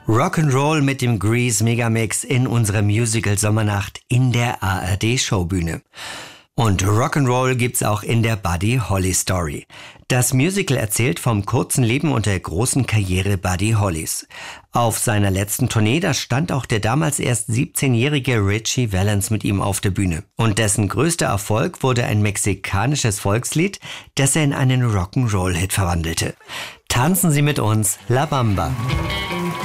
Rock'n'Roll mit dem Grease Megamix in unserer Musical Sommernacht in der ARD Showbühne. Und Rock'n'Roll gibt's auch in der Buddy Holly Story. Das Musical erzählt vom kurzen Leben und der großen Karriere Buddy Hollys. Auf seiner letzten Tournee, da stand auch der damals erst 17-jährige Ritchie Valens mit ihm auf der Bühne. Und dessen größter Erfolg wurde ein mexikanisches Volkslied, das er in einen Rock'n'Roll-Hit verwandelte. Tanzen Sie mit uns, La Bamba.